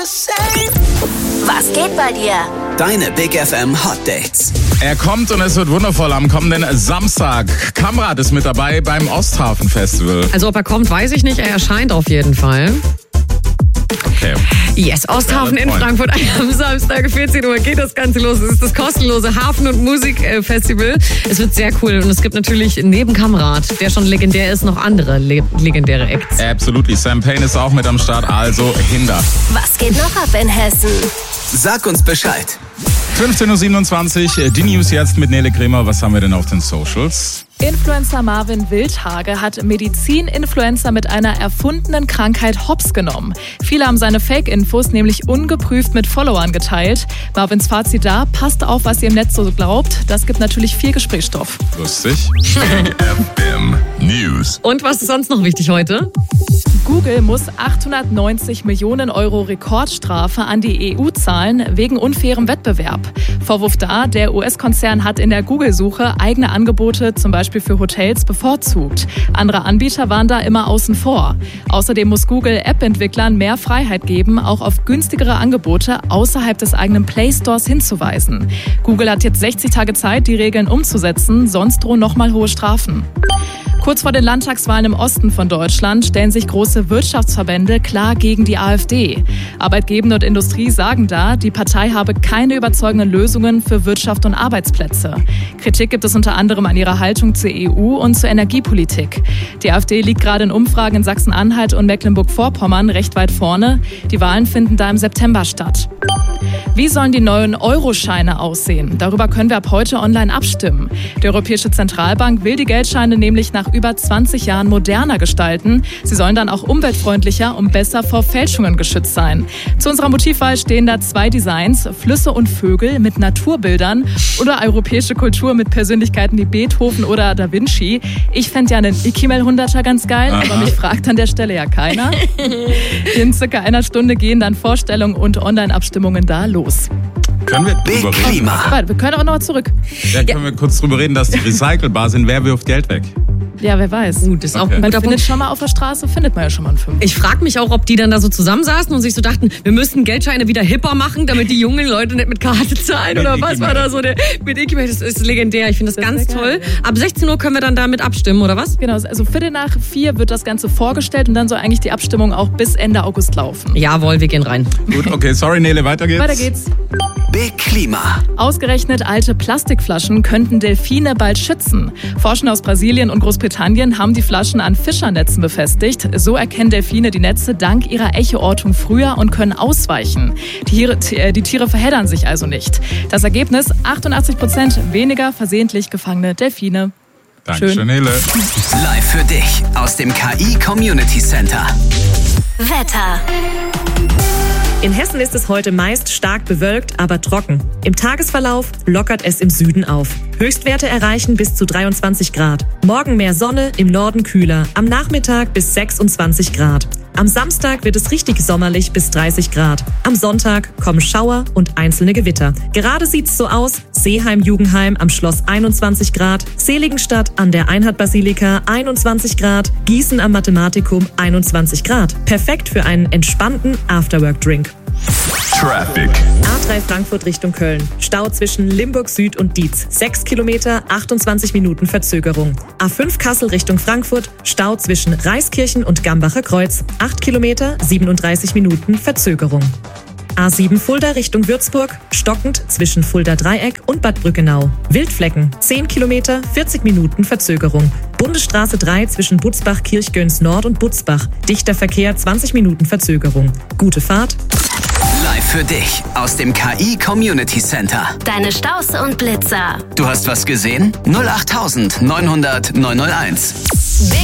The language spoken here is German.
Was geht bei dir? Deine Big FM Hot Dates. Er kommt und es wird wundervoll am kommenden Samstag. Kamrat ist mit dabei beim Osthafen Festival. Also ob er kommt, weiß ich nicht. Er erscheint auf jeden Fall. Okay. Yes, Osthafen in Frankfurt. Am Samstag 14 Uhr geht das Ganze los. Es ist das kostenlose Hafen- und Musikfestival. Es wird sehr cool und es gibt natürlich neben Kamrat, der schon legendär ist, noch andere legendäre Acts. Absolutely. Sam Payne ist auch mit am Start, also Hinder. Was geht noch ab in Hessen? Sag uns Bescheid. 15.27 Uhr, die News jetzt mit Nele Kremer. Was haben wir denn auf den Socials? Influencer Marvin Wildhage hat Medizin-Influencer mit einer erfundenen Krankheit hops genommen. Viele haben seine Fake-Infos nämlich ungeprüft mit Followern geteilt. Marvins Fazit da, passt auf, was ihr im Netz so glaubt. Das gibt natürlich viel Gesprächsstoff. Lustig. BFM News. Und was ist sonst noch wichtig heute? Google muss 890 Millionen Euro Rekordstrafe an die EU zahlen wegen unfairem Wettbewerb. Vorwurf da, der US-Konzern hat in der Google-Suche eigene Angebote, zum Beispiel für Hotels, bevorzugt. Andere Anbieter waren da immer außen vor. Außerdem muss Google App-Entwicklern mehr Freiheit geben, auch auf günstigere Angebote außerhalb des eigenen Play Stores hinzuweisen. Google hat jetzt 60 Tage Zeit, die Regeln umzusetzen, sonst drohen nochmal hohe Strafen. Kurz vor den Landtagswahlen im Osten von Deutschland stellen sich große Wirtschaftsverbände klar gegen die AfD. Arbeitgeber und Industrie sagen da, die Partei habe keine überzeugenden Lösungen für Wirtschaft und Arbeitsplätze. Kritik gibt es unter anderem an ihrer Haltung zur EU und zur Energiepolitik. Die AfD liegt gerade in Umfragen in Sachsen-Anhalt und Mecklenburg-Vorpommern recht weit vorne. Die Wahlen finden da im September statt. Wie sollen die neuen Euroscheine aussehen? Darüber können wir ab heute online abstimmen. Die Europäische Zentralbank will die Geldscheine nämlich nach über 20 Jahren moderner gestalten. Sie sollen dann auch umweltfreundlicher und besser vor Fälschungen geschützt sein. Zu unserer Motivwahl stehen da 2 Designs: Flüsse und Vögel mit Naturbildern oder europäische Kultur mit Persönlichkeiten wie Beethoven oder Da Vinci. Ich fände ja einen Ikimel 100er ganz geil, aber mich fragt an der Stelle ja keiner. In circa einer Stunde gehen dann Vorstellungen und Online-Abstimmungen da los. Können wir Big drüber reden? Klima. Warte, wir können auch noch mal zurück. Ja, können wir kurz drüber reden, dass die recycelbar sind. Wer wirft Geld weg? Ja, wer weiß. Gut, das ist auch Okay. ein Man guter findet Punkt. schon mal auf der Straße, findet man ja schon mal einen Fünfer. Ich frage mich auch, ob die dann da so zusammensaßen und sich so dachten, wir müssen Geldscheine wieder hipper machen, damit die jungen Leute nicht mit Karte zahlen oder was war da so mit Ikimel. Das ist legendär, ich finde das ganz sehr toll. geil, ja. Ab 16 Uhr können wir dann damit abstimmen, oder was? Genau, also 3:45 wird das Ganze vorgestellt und dann soll eigentlich die Abstimmung auch bis Ende August laufen. Jawohl, wir gehen rein. Gut, okay, sorry Nele, weiter geht's. Weiter geht's. Big Klima. Ausgerechnet alte Plastikflaschen könnten Delfine bald schützen. Forscher aus Brasilien und Großbritannien haben die Flaschen an Fischernetzen befestigt. So erkennen Delfine die Netze dank ihrer Echoortung früher und können ausweichen. Die Tiere verheddern sich also nicht. Das Ergebnis: 88% weniger versehentlich gefangene Delfine. Dankeschön, Nele. Live für dich aus dem KI Community Center. Wetter. In Hessen ist es heute meist stark bewölkt, aber trocken. Im Tagesverlauf lockert es im Süden auf. Höchstwerte erreichen bis zu 23 Grad. Morgen mehr Sonne, im Norden kühler. Am Nachmittag bis 26 Grad. Am Samstag wird es richtig sommerlich bis 30 Grad. Am Sonntag kommen Schauer und einzelne Gewitter. Gerade sieht's so aus: Seeheim-Jugendheim am Schloss 21 Grad, Seligenstadt an der Einhard-Basilika 21 Grad, Gießen am Mathematikum 21 Grad. Perfekt für einen entspannten Afterwork-Drink. Traffic. A3 Frankfurt Richtung Köln. Stau zwischen Limburg Süd und Dietz. 6 Kilometer, 28 Minuten Verzögerung. A5 Kassel Richtung Frankfurt. Stau zwischen Reiskirchen und Gambacher Kreuz. 8 Kilometer, 37 Minuten Verzögerung. A7 Fulda Richtung Würzburg. Stockend zwischen Fulda Dreieck und Bad Brückenau. Wildflecken. 10 Kilometer, 40 Minuten Verzögerung. Bundesstraße 3 zwischen Butzbach, Kirchgöns Nord und Butzbach. Dichter Verkehr, 20 Minuten Verzögerung. Gute Fahrt. Live für dich aus dem KI Community Center. Deine Staus und Blitzer. Du hast was gesehen? 08900 901.